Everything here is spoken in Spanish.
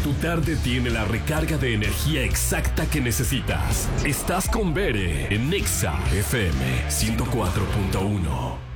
tu tarde tiene la recarga de energía exacta que necesitas. Estás con Bere en Nexa FM 104.1.